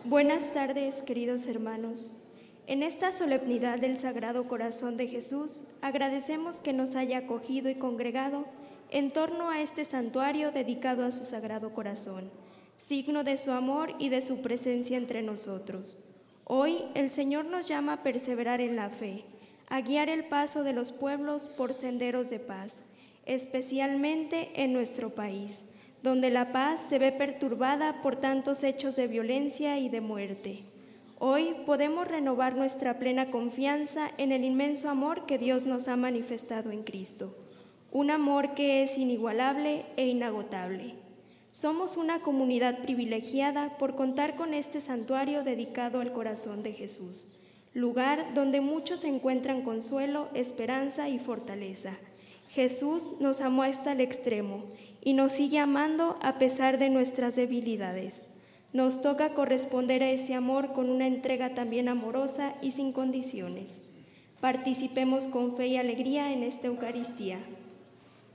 Buenas tardes, queridos hermanos. En esta solemnidad del Sagrado Corazón de Jesús, agradecemos que nos haya acogido y congregado en torno a este santuario dedicado a su Sagrado Corazón, signo de su amor y de su presencia entre nosotros. Hoy el Señor nos llama a perseverar en la fe, a guiar el paso de los pueblos por senderos de paz, especialmente en nuestro país, donde la paz se ve perturbada por tantos hechos de violencia y de muerte. Hoy podemos renovar nuestra plena confianza en el inmenso amor que Dios nos ha manifestado en Cristo, un amor que es inigualable e inagotable. Somos una comunidad privilegiada por contar con este santuario dedicado al corazón de Jesús, lugar donde muchos encuentran consuelo, esperanza y fortaleza. Jesús nos amó hasta el extremo y nos sigue amando a pesar de nuestras debilidades. Nos toca corresponder a ese amor con una entrega también amorosa y sin condiciones. Participemos con fe y alegría en esta Eucaristía.